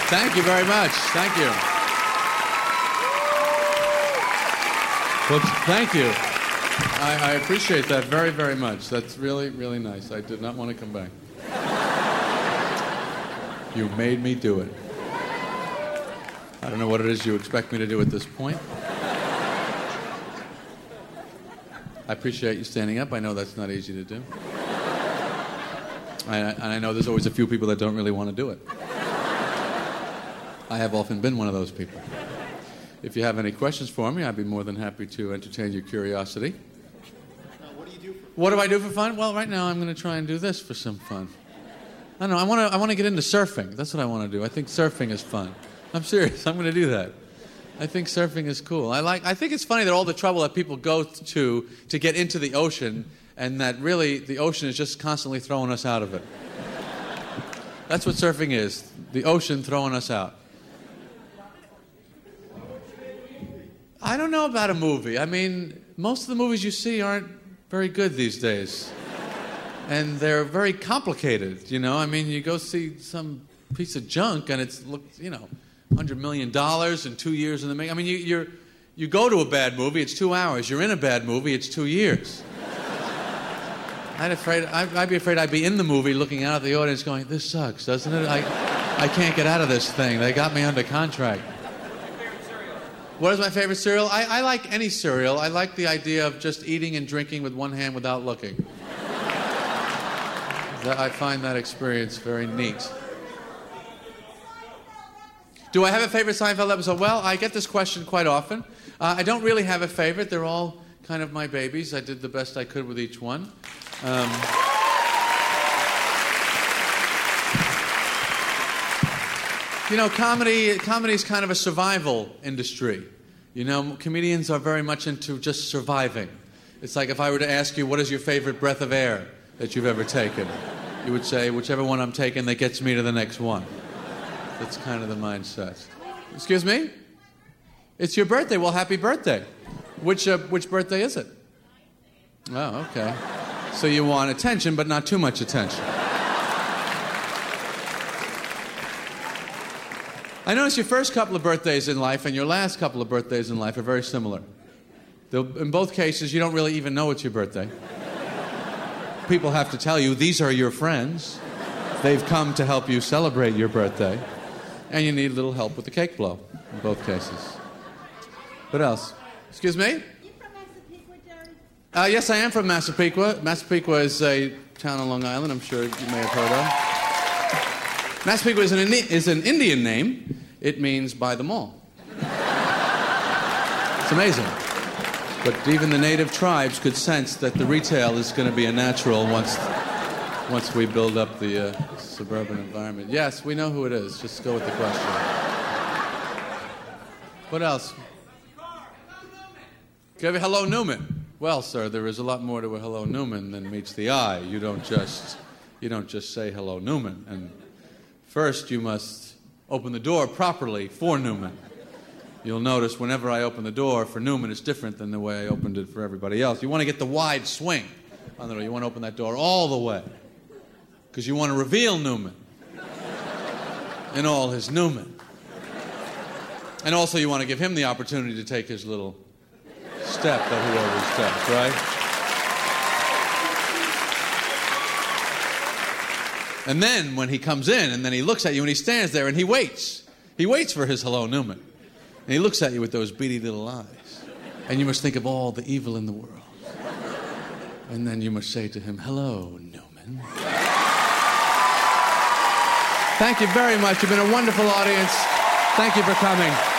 Thank you very much. Thank you. Well, thank you. I appreciate that very, very much. That's really, really nice. I did not want to come back. You made me do it. I don't know what it is you expect me to do at this point. I appreciate you standing up. I know that's not easy to do. And I know there's always a few people that don't really want to do it. I have often been one of those people. If you have any questions for me, I'd be more than happy to entertain your curiosity. What do you do for fun? What do I do for fun? Well, right now I'm going to try and do this for some fun. I don't know. I want to get into surfing. That's what I want to do. I think surfing is fun. I'm serious. I'm going to do that. I think surfing is cool. I think it's funny that all the trouble that people go to get into the ocean, and that really the ocean is just constantly throwing us out of it. That's what surfing is. The ocean throwing us out. I don't know about a movie. I mean, most of the movies you see aren't very good these days. And they're very complicated, you know. I mean, you go see some piece of junk and it's, $100 million in 2 years in the making. I mean, you go to a bad movie, it's 2 hours. You're in a bad movie, it's 2 years. I'd be afraid I'd be in the movie looking out at the audience going, this sucks, doesn't it? I can't get out of this thing. They got me under contract. What is my favorite cereal? I like any cereal. I like the idea of just eating and drinking with one hand without looking. I find that experience very neat. Do I have a favorite Seinfeld episode? Well, I get this question quite often. I don't really have a favorite. They're all kind of my babies. I did the best I could with each one. Comedy is kind of a survival industry. You know, comedians are very much into just surviving. It's like if I were to ask you, what is your favorite breath of air that you've ever taken? You would say, whichever one I'm taking that gets me to the next one. That's kind of the mindset. Excuse me? It's your birthday. Well, happy birthday. Which birthday is it? Oh, okay. So you want attention, but not too much attention. I notice your first couple of birthdays in life and your last couple of birthdays in life are very similar. In both cases, you don't really even know it's your birthday. People have to tell you, these are your friends. They've come to help you celebrate your birthday. And you need a little help with the cake blow in both cases. What else? Excuse me? You from Massapequa, Jerry? Yes, I am from Massapequa. Massapequa is a town on Long Island I'm sure you may have heard of. Massapequa is an Indian name. It means by the mall. It's amazing. But even the native tribes could sense that the retail is going to be a natural once we build up the suburban environment. Yes, we know who it is. Just go with the question. What else? Hello, Newman. Well, sir, there is a lot more to a hello, Newman than meets the eye. You don't just say hello, Newman. And first, you must open the door properly for Newman. You'll notice whenever I open the door for Newman, it's different than the way I opened it for everybody else. You want to get the wide swing on the door. You want to open that door all the way. Because you want to reveal Newman in all his Newman. And also you want to give him the opportunity to take his little step that he always takes, right? And then when he comes in and then he looks at you and he stands there and he waits. He waits for his hello, Newman. And he looks at you with those beady little eyes. And you must think of all the evil in the world. And then you must say to him, hello, Newman. Thank you very much. You've been a wonderful audience. Thank you for coming.